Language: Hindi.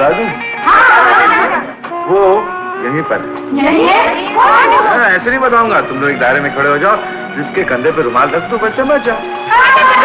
बता दूं? वो यहीं पर ऐसे नहीं बताऊंगा। तुम लोग एक दायरे में खड़े हो जाओ, जिसके कंधे पे रुमाल रख दो, बस समझ जाओ।